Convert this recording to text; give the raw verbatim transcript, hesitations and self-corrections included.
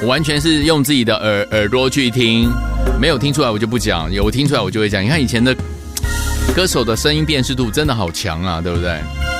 我完全是用自己的耳耳朵去听，没有听出来我就不讲，有听出来我就会讲。你看以前的歌手的声音辨识度真的好强啊，对不对？